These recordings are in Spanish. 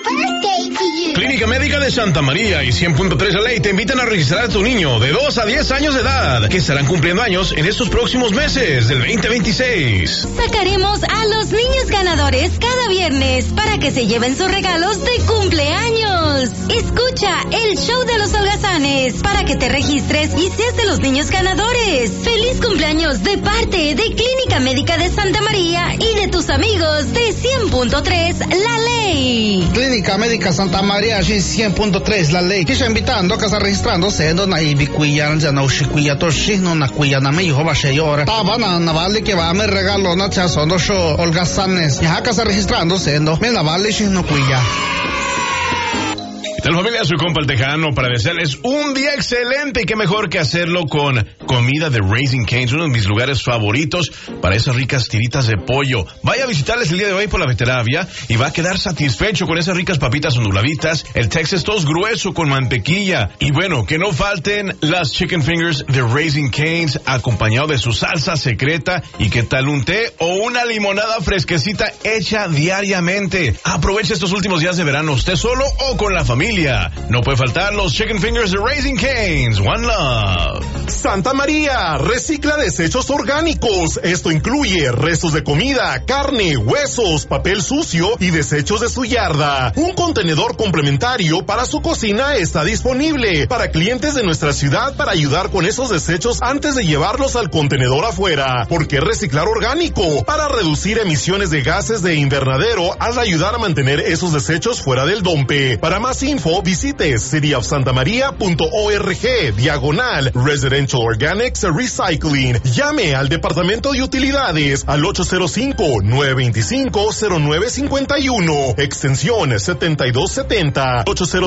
birthday to you. Clínica Médica de Santa María y 100.3 La Ley te invitan a registrar a tu niño de 2 a 10 años de edad, que estarán cumpliendo años en estos próximos meses del 2026. Sacaremos a los niños ganadores cada viernes para que se lleven sus regalos de cumpleaños. Escucha el show de los holgazanes para que te registres y seas de los niños ganadores. ¡Feliz cumpleaños de parte de Clínica Médica de Santa María y de tus amigos de 100.3 La Ley! Clínica Médica Santa María, 100.3 La Ley. Que está invitando a que está registrándose na ibicuya ya na ushikuya toshi no na kuya na me hijo basheyor. Taba na vale que va me regalo na chaso no show holgazanes. Ya que está registrándose no me la vale shi no kuya. De la familia, soy compa el Tejano para desearles un día excelente y qué mejor que hacerlo con comida de Raising Cane's, uno de mis lugares favoritos para esas ricas tiritas de pollo. Vaya a visitarles el día de hoy por la Veteravia y va a quedar satisfecho con esas ricas papitas onduladitas, el Texas Toast grueso con mantequilla y bueno, que no falten las chicken fingers de Raising Cane's acompañado de su salsa secreta y qué tal un té o una limonada fresquecita hecha diariamente. Aprovecha estos últimos días de verano, usted solo o con la familia. No puede faltar los chicken fingers de Raising Cane's. One Love. Santa María recicla desechos orgánicos. Esto incluye restos de comida, carne, huesos, papel sucio y desechos de su yarda. Un contenedor complementario para su cocina está disponible para clientes de nuestra ciudad para ayudar con esos desechos antes de llevarlos al contenedor afuera. ¿Por qué reciclar orgánico? Para reducir emisiones de gases de invernadero al ayudar a mantener esos desechos fuera del dompe. Para más info, visite cityofsantamaria.org/Residential Organics Recycling. Llame al Departamento de Utilidades al 805-925-0951, extensión 7270,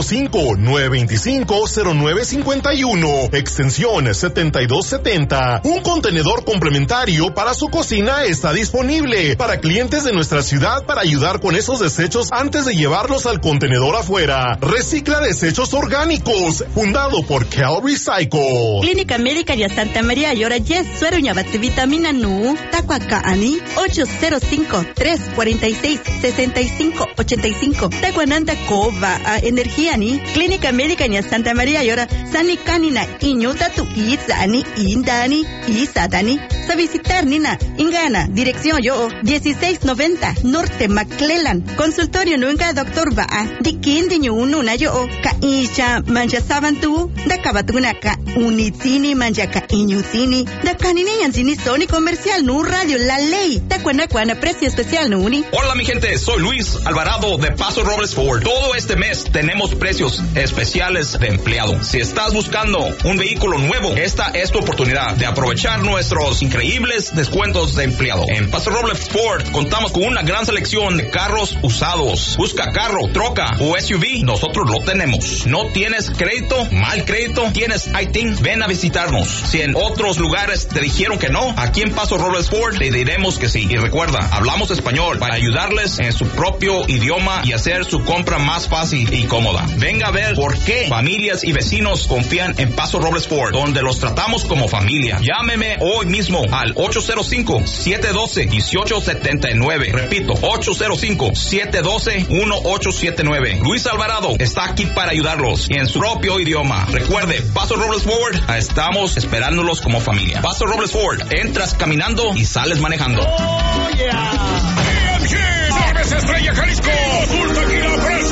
805-925-0951, extensión 7270. Un contenedor complementario para su cocina está disponible para clientes de nuestra ciudad para ayudar con esos desechos antes de llevarlos al contenedor afuera. Recicla desechos orgánicos, fundado por Cal Recycle. Clínica Médica de Santa María y ahora yes, suero ñabate vitamina nu, tacuacaani, 805-346-6585, tacuananda cova a energía ni, Clínica Médica de Santa María y ahora sani canina, iñuta tu izani, indani, isadani, sa visitar nina, ingana, dirección yo, 1690, Norte McClellan, consultorio nunca doctor va a, dikin diño uno na yo, ka isha manja sabantu, da kabatuna ka unitini manja ka iñutini, da kanini yanzini soni comercial nu radio La Ley, da cuana precio especial nu uni. Hola mi gente, soy Luis Alvarado de Paso Robles Ford. Todo este mes tenemos precios especiales de empleado. Si estás buscando un vehículo nuevo, esta es tu oportunidad de aprovechar nuestros increíbles descuentos de empleado. En Paso Robles Ford contamos con una gran selección de carros usados. Busca carro, troca o SUV, nosotros lo tenemos. ¿No tienes crédito? ¿Mal crédito? ¿Tienes ITIN? Ven a visitarnos. Si en otros lugares te dijeron que no, aquí en Paso Robles Ford te diremos que sí. Y recuerda, hablamos español para ayudarles en su propio idioma y hacer su compra más fácil y cómoda. Venga a ver por qué familias y vecinos confían en Paso Robles Ford, donde los tratamos como familia. Llámeme hoy mismo al 805-712-1879. Repito, 805-712-1879. Luis Alvarado está aquí para ayudarlos en su propio idioma. Recuerde, Paso Robles Ford, estamos esperándolos como familia. Paso Robles Ford, entras caminando y sales manejando. ¡Oh, yeah! ¡Cerveza Estrella Jalisco! ¡Azul Tequila Fresco!